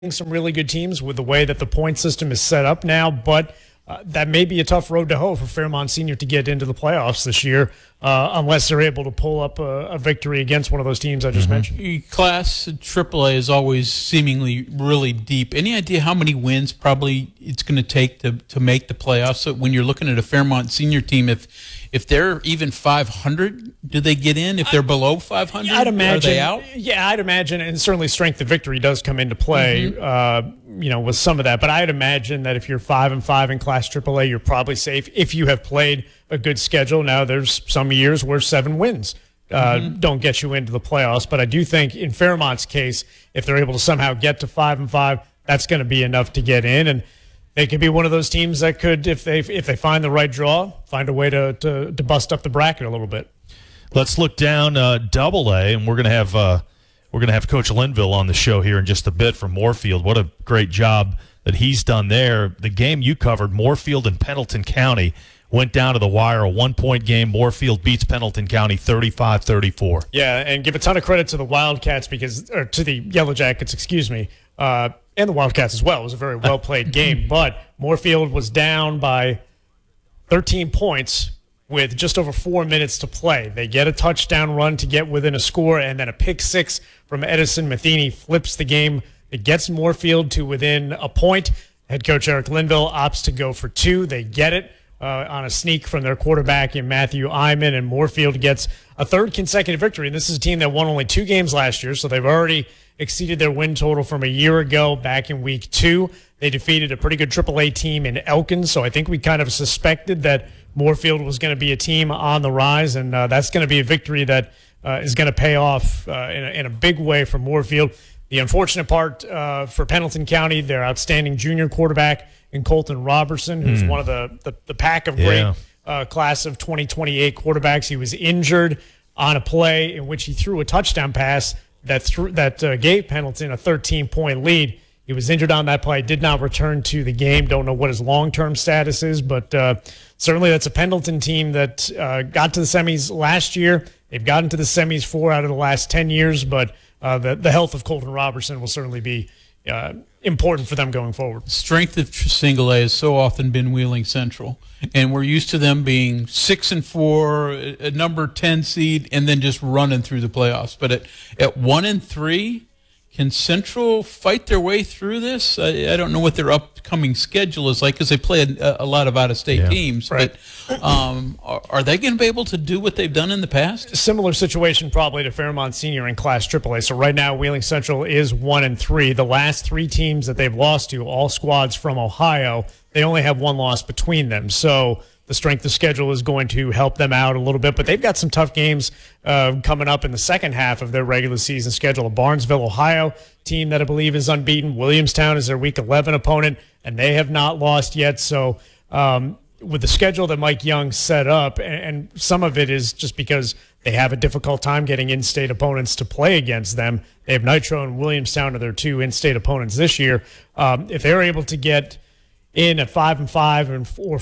some really good teams with the way that the point system is set up now, but that may be a tough road to hoe for Fairmont Senior to get into the playoffs this year, unless they're able to pull up a victory against one of those teams I just mentioned. Class AAA is always seemingly really deep. Any idea how many wins probably it's going to take to make the playoffs? So when you're looking at a Fairmont Senior team, if they're even 500, do they get in? If they're below 500, I'd imagine, are they out? Yeah, I'd imagine, and certainly strength of victory does come into play, with some of that. But I'd imagine that if you're 5-5 in Class AAA, you're probably safe if you have played a good schedule. Now, there's some years where 7 wins don't get you into the playoffs. But I do think in Fairmont's case, if they're able to somehow get to 5-5, that's going to be enough to get in. And they could be one of those teams that could, if they find the right draw, find a way to bust up the bracket a little bit. Let's look down Double-A, and we're going to have Coach Linville on the show here in just a bit from Moorfield. What a great job that he's done there. The game you covered, Moorfield and Pendleton County, went down to the wire. A 1-point game. Moorfield beats Pendleton County 35-34. Yeah, and give a ton of credit to the Wildcats or to the Yellow Jackets, and the Wildcats as well. It was a very well-played game, but Moorfield was down by 13 points with just over 4 minutes to play. They get a touchdown run to get within a score, and then a pick six from Edison Matheny flips the game. It gets Moorfield to within a point. Head coach Eric Linville opts to go for 2. They get it on a sneak from their quarterback in Matthew Iman, and Moorfield gets a third consecutive victory. And this is a team that won only 2 games last year, so they've already exceeded their win total from a year ago back in week 2. They defeated a pretty good AAA team in Elkins, so I think we kind of suspected that Moorfield was going to be a team on the rise, and that's going to be a victory that is going to pay off in a big way for Moorfield. The unfortunate part for Pendleton County, their outstanding junior quarterback in Colton Robertson, who's one of the pack of great class of 2028 quarterbacks. He was injured on a play in which he threw a touchdown pass that gave Pendleton a 13-point lead. He was injured on that play, did not return to the game. Don't know what his long-term status is, but certainly that's a Pendleton team that got to the semis last year. They've gotten to the semis 4 out of the last 10 years, but the health of Colton Robertson will certainly be important for them going forward. Strength of single A has so often been Wheeling Central, and we're used to them being 6-4, a number 10 seed, and then just running through the playoffs. But at 1-3, can Central fight their way through this? I don't know what their upcoming schedule is like because they play a lot of out-of-state teams. Right. But are they going to be able to do what they've done in the past? Similar situation probably to Fairmont Senior in Class AAA. So right now, Wheeling Central is 1-3. The last 3 teams that they've lost to, all squads from Ohio, they only have 1 loss between them. So the strength of schedule is going to help them out a little bit, but they've got some tough games coming up in the second half of their regular season schedule. A Barnesville, Ohio team that I believe is unbeaten. Williamstown is their Week 11 opponent, and they have not lost yet. So with the schedule that Mike Young set up, and some of it is just because they have a difficult time getting in-state opponents to play against them. They have Nitro and Williamstown are their 2 in-state opponents this year. If they're able to get in at 5-5 or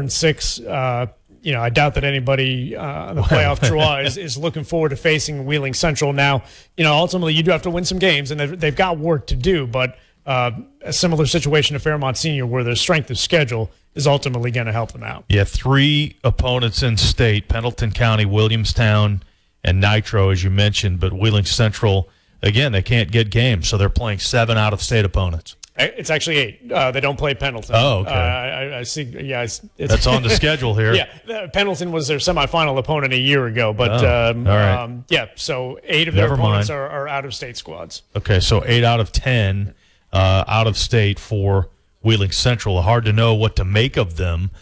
4-6, I doubt that anybody on the playoff draw is looking forward to facing Wheeling Central. Now, ultimately you do have to win some games, and they've got work to do. But a similar situation to Fairmont Senior, where their strength of schedule is ultimately going to help them out. Yeah, 3 opponents in state: Pendleton County, Williamstown, and Nitro, as you mentioned. But Wheeling Central, again, they can't get games, so they're playing 7 out-of-state opponents. It's actually 8. They don't play Pendleton. Oh, okay. I see. Yeah, that's on the schedule here. Yeah, Pendleton was their semifinal opponent a year ago, but all right. So 8 of their opponents are out-of-state squads. Okay, so 8 out of 10 out of state for Wheeling Central. Hard to know what to make of them.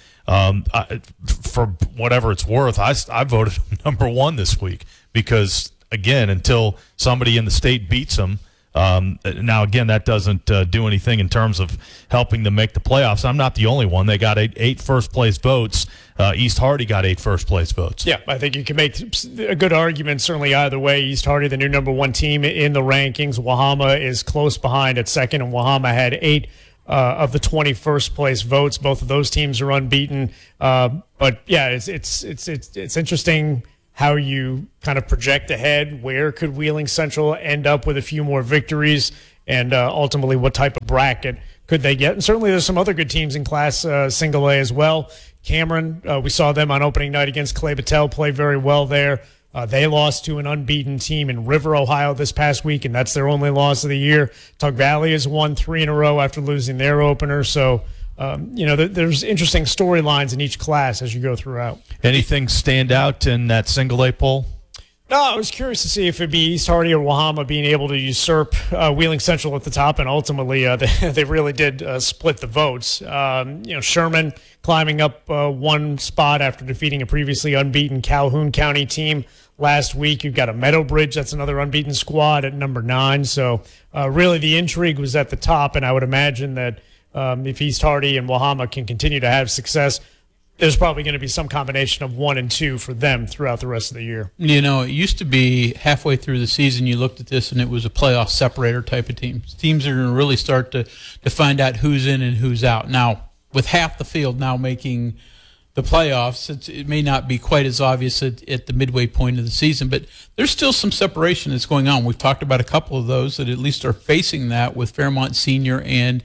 For whatever it's worth, I voted number 1 this week because, again, until somebody in the state beats them. Now, again, that doesn't do anything in terms of helping them make the playoffs. I'm not the only one. They got 8 first-place votes. East Hardy got 8 first-place votes. Yeah, I think you can make a good argument certainly either way. East Hardy, the new number 1 team in the rankings. Wahama is close behind at second, and Wahama had 8 of the 20 first-place votes. Both of those teams are unbeaten. But, yeah, it's interesting how you kind of project ahead. Where could Wheeling Central end up with a few more victories and ultimately what type of bracket could they get. And certainly there's some other good teams in Class Single A as well. Cameron, we saw them on opening night against Clay Battelle play very well there. They lost to an unbeaten team in River, Ohio this past week, and that's their only loss of the year. Tug Valley has won 3 in a row after losing their opener. So, there's interesting storylines in each class as you go throughout. Anything stand out in that Single A poll? No, I was curious to see if it'd be East Hardy or Wahama being able to usurp Wheeling Central at the top, and ultimately they really did split the votes. Sherman climbing up one spot after defeating a previously unbeaten Calhoun County team last week. You've got a Meadowbridge, that's another unbeaten squad at number 9. So really the intrigue was at the top, and I would imagine that if East Hardy and Wahama can continue to have success, there's probably going to be some combination of 1 and 2 for them throughout the rest of the year. It used to be halfway through the season you looked at this and it was a playoff separator type of team. Teams are going to really start to find out who's in and who's out. Now, with half the field now making the playoffs, it may not be quite as obvious at the midway point of the season, but there's still some separation that's going on. We've talked about a couple of those that at least are facing that with Fairmont Senior and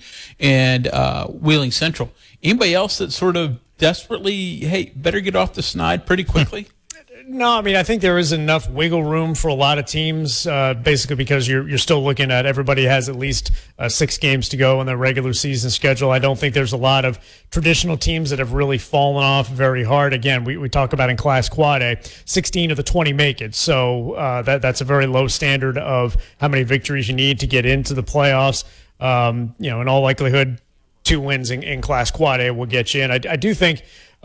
Wheeling Central. Anybody else that sort of desperately, hey, better get off the snide pretty quickly? No, I mean, I think there is enough wiggle room for a lot of teams, basically because you're still looking at everybody has at least 6 games to go in their regular season schedule. I don't think there's a lot of traditional teams that have really fallen off very hard. Again, we talk about in Class Quad A, 16 of the 20 make it. So that's a very low standard of how many victories you need to get into the playoffs. In all likelihood, 2 wins in Class Quad A will get you in. I do think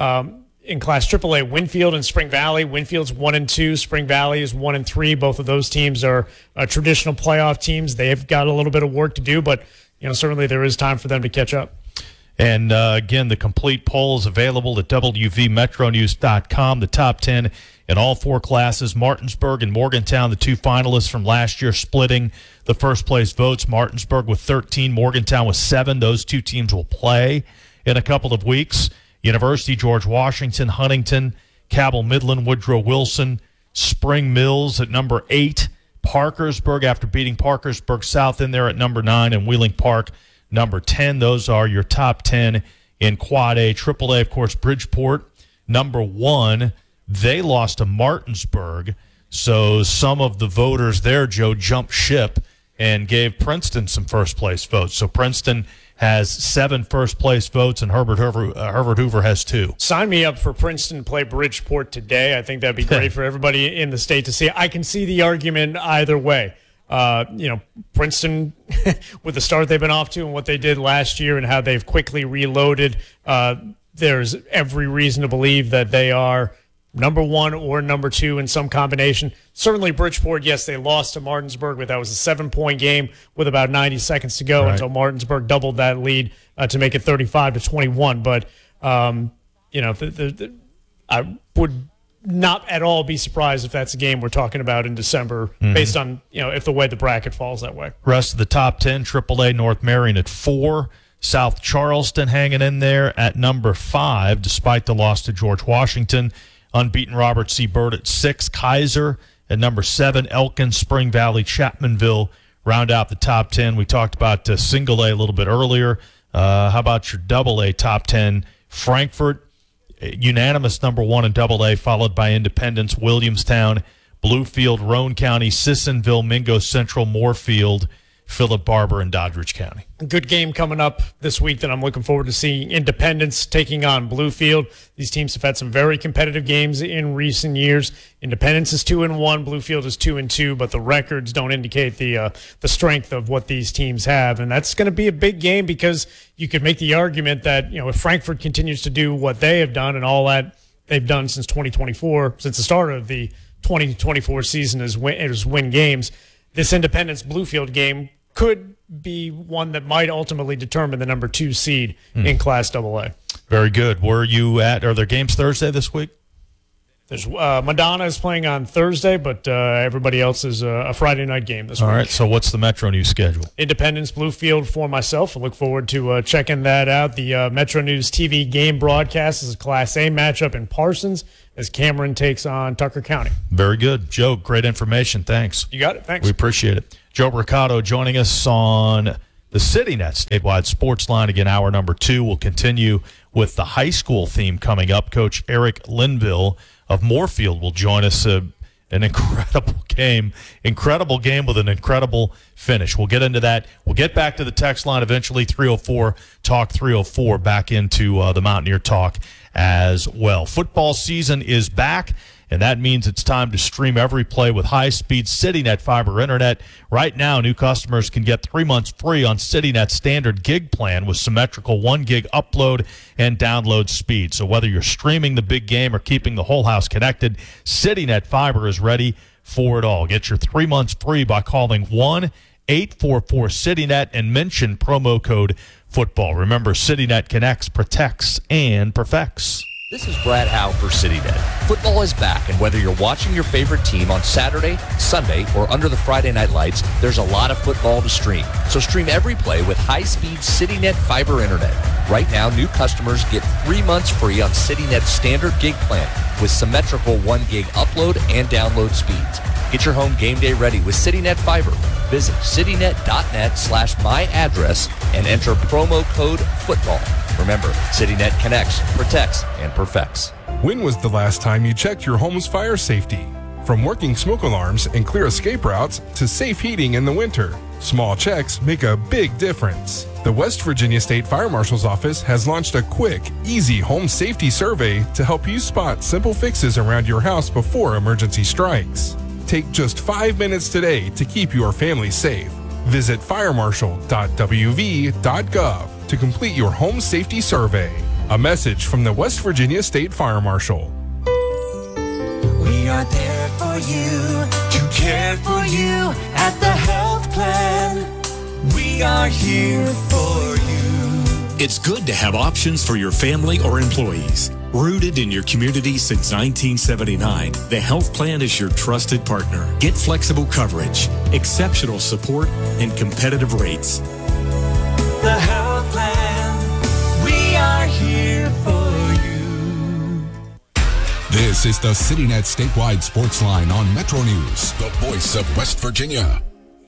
in Class AAA, Winfield and Spring Valley. Winfield's 1 and 2. Spring Valley is 1 and 3. Both of those teams are traditional playoff teams. They've got a little bit of work to do, but certainly there is time for them to catch up. And again, the complete poll is available at WVMetroNews.com. The top 10 in all 4 classes. Martinsburg and Morgantown, the 2 finalists from last year, splitting the first place votes. Martinsburg with 13, Morgantown with 7. Those 2 teams will play in a couple of weeks. University, George Washington, Huntington, Cabell Midland, Woodrow Wilson, Spring Mills at number 8. Parkersburg, after beating Parkersburg South in there at number 9, and Wheeling Park number 10. Those are your top 10 in Quad A. AAA, of course, Bridgeport, number 1. They lost to Martinsburg, so some of the voters there, Joe, jumped ship and gave Princeton some first-place votes. So Princeton has 7 first-place votes, and Herbert Hoover has 2. Sign me up for Princeton to play Bridgeport today. I think that'd be great for everybody in the state to see. I can see the argument either way. Princeton, with the start they've been off to and what they did last year and how they've quickly reloaded, there's every reason to believe that they are number 1 or number 2 in some combination. Certainly Bridgeport, yes, they lost to Martinsburg, but that was a 7-point game with about 90 seconds to go until Martinsburg doubled that lead to make it 35-21. But, I would not at all be surprised if that's a game we're talking about in December based on, if the way the bracket falls that way. Rest of the top 10, AAA North Marion at 4. South Charleston hanging in there at number 5, despite the loss to George Washington. Unbeaten Robert C. Byrd at 6. Kaiser at number 7. Elkin, Spring Valley, Chapmanville round out the top 10. We talked about Single A a little bit earlier. How about your Double A top 10? Frankfort, unanimous number 1 in Double A, followed by Independence, Williamstown, Bluefield, Roane County, Sissonville, Mingo Central, Moorfield, Philip Barber, and Doddridge County. Good game coming up this week that I'm looking forward to seeing. Independence taking on Bluefield. These teams have had some very competitive games in recent years. Independence is 2-1, Bluefield is 2-2, but the records don't indicate the strength of what these teams have, and that's going to be a big game because you could make the argument that if Frankfort continues to do what they have done and all that they've done since 2024, since the start of the 2024 season is win games. This Independence Bluefield game could be one that might ultimately determine the number 2 seed in Class AA. Very good. Where are you at? Are there games Thursday this week? There's Madonna is playing on Thursday, but everybody else is a Friday night game this week. All right, so what's the Metro News schedule? Independence Bluefield for myself. I look forward to checking that out. The Metro News TV game broadcast is a Class A matchup in Parsons as Cameron takes on Tucker County. Very good. Joe, great information. Thanks. You got it. Thanks. We appreciate it. Joe Mercado joining us on the CityNet Statewide Sports Line. Again, hour number 2 will continue with the high school theme coming up. Coach Eric Linville of Moorfield will join us. An incredible game with an incredible finish. We'll get into that. We'll get back to the text line eventually, 304 Talk 304, back into the Mountaineer Talk as well. Football season is back, and that means it's time to stream every play with high-speed CityNet fiber internet. Right now, new customers can get 3 months free on CityNet's standard gig plan with symmetrical 1 gig upload and download speed. So whether you're streaming the big game or keeping the whole house connected, CityNet fiber is ready for it all. Get your 3 months free by calling 1-844-CityNet and mention promo code football. Remember, CityNet connects, protects, and perfects. This is Brad Howe for CityNet. Football is back, and whether you're watching your favorite team on Saturday, Sunday, or under the Friday night lights, there's a lot of football to stream. So stream every play with high-speed CityNet fiber internet. Right now, new customers get 3 months free on CityNet's standard gig plan with symmetrical 1 gig upload and download speeds. Get your home game day ready with CityNet fiber. Visit citynet.net/myaddress and enter promo code football. Remember, CityNet connects, protects, and perfects. When was the last time you checked your home's fire safety? From working smoke alarms and clear escape routes to safe heating in the winter, small checks make a big difference. The West Virginia State Fire Marshal's Office has launched a quick, easy home safety survey to help you spot simple fixes around your house before emergency strikes. Take just 5 minutes today to keep your family safe. Visit firemarshal.wv.gov to complete your home safety survey. A message from the West Virginia State Fire Marshal. We are there for you, to care for you at the health plan. We are here for you. It's good to have options for your family or employees. Rooted in your community since 1979, the Health Plan is your trusted partner. Get flexible coverage, exceptional support, and competitive rates. The Health Plan, we are here for you. This is the CityNet Statewide Sports Line on Metro News, the voice of West Virginia.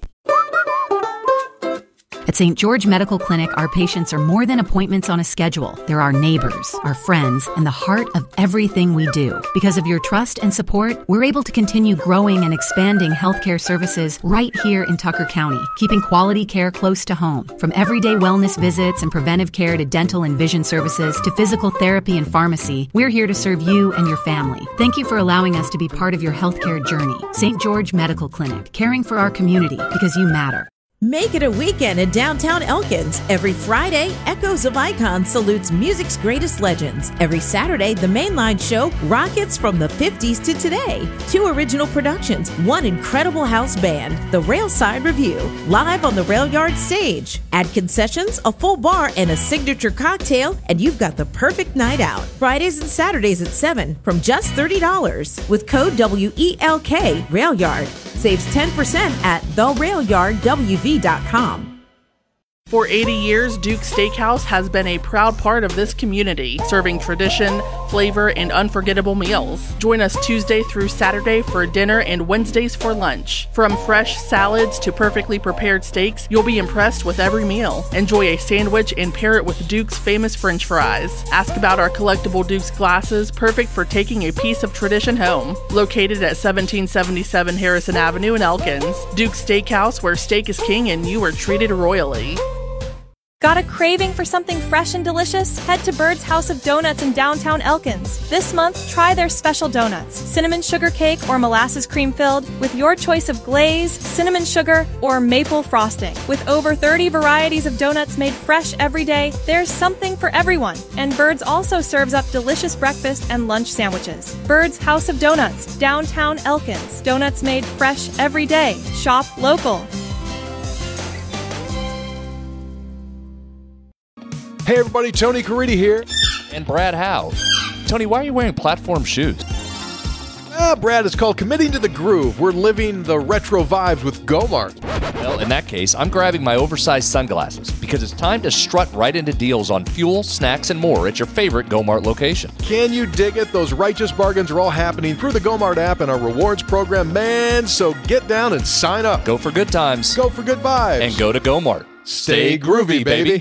At St. George Medical Clinic, our patients are more than appointments on a schedule. They're our neighbors, our friends, and the heart of everything we do. Because of your trust and support, we're able to continue growing and expanding healthcare services right here in Tucker County, keeping quality care close to home. From everyday wellness visits and preventive care to dental and vision services to physical therapy and pharmacy, we're here to serve you and your family. Thank you for allowing us to be part of your healthcare journey. St. George Medical Clinic, caring for our community because you matter. Make it a weekend in downtown Elkins. Every Friday, Echoes of Icon salutes music's greatest legends. Every Saturday, the Mainline Show rockets from the 50s to today. 2 original productions, 1 incredible house band, The Railside Review, live on the Rail Yard stage. Add concessions, a full bar, and a signature cocktail, and you've got the perfect night out. Fridays and Saturdays at 7 from just $30. With code WELK, Rail Yard. Saves 10% at therailyardwv.com. For 80 years, Duke Steakhouse has been a proud part of this community, serving tradition, flavor, and unforgettable meals. Join us Tuesday through Saturday for dinner and Wednesdays for lunch. From fresh salads to perfectly prepared steaks, you'll be impressed with every meal. Enjoy a sandwich and pair it with Duke's famous French fries. Ask about our collectible Duke's glasses, perfect for taking a piece of tradition home. Located at 1777 Harrison Avenue in Elkins, Duke's Steakhouse, where steak is king and you are treated royally. Got a craving for something fresh and delicious? Head to Bird's House of Donuts in downtown Elkins. This month, try their special donuts, cinnamon sugar cake or molasses cream filled, with your choice of glaze, cinnamon sugar, or maple frosting. With over 30 varieties of donuts made fresh every day, there's something for everyone. And Bird's also serves up delicious breakfast and lunch sandwiches. Bird's House of Donuts, downtown Elkins. Donuts made fresh every day. Shop local. Hey everybody, Tony Caridi here. And Brad Howe. Tony, why are you wearing platform shoes? Brad, it's called Committing to the Groove. We're living the retro vibes with Gomart. Well, in that case, I'm grabbing my oversized sunglasses because it's time to strut right into deals on fuel, snacks, and more at your favorite Gomart location. Can you dig it? Those righteous bargains are all happening through the Gomart app and our rewards program, man. So get down and sign up. Go for good times. Go for good vibes. And go to Gomart. Stay groovy, baby.